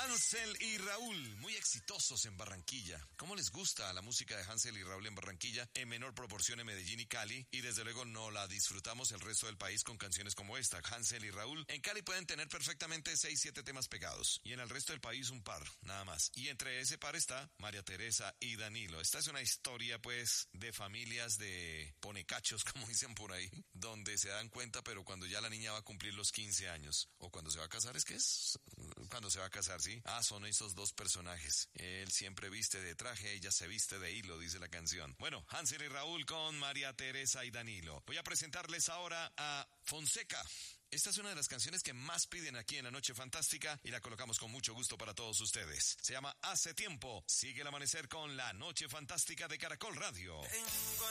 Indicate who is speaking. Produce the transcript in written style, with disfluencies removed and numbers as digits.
Speaker 1: Hansel y Raúl, muy exitosos en Barranquilla. ¿Cómo les gusta la música de Hansel y Raúl en Barranquilla? En menor proporción en Medellín y Cali. Y desde luego no la disfrutamos el resto del país con canciones como esta. Hansel y Raúl. En Cali pueden tener perfectamente 6-7 temas pegados. Y en el resto del país un par, nada más. Y entre ese par está María Teresa y Danilo. Esta es una historia pues de familias de ponecachos, como dicen por ahí. Donde se dan cuenta, pero cuando ya la niña va a cumplir los 15 años. O cuando se va a casar, ¿es que es? Cuando se va a casar, ¿sí? Son esos dos personajes. Él siempre viste de traje, ella se viste de hilo, dice la canción. Bueno, Hansel y Raúl con María Teresa y Danilo. Voy a presentarles ahora a Fonseca. Esta es una de las canciones que más piden aquí en La Noche Fantástica y la colocamos con mucho gusto para todos ustedes. Se llama Hace Tiempo. Sigue el amanecer con La Noche Fantástica de Caracol Radio.
Speaker 2: Tengo